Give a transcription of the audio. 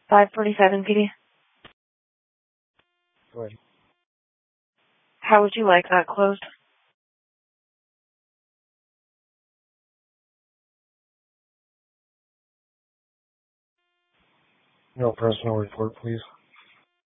547 PD. Go ahead. How would you like that closed? No personal report, please.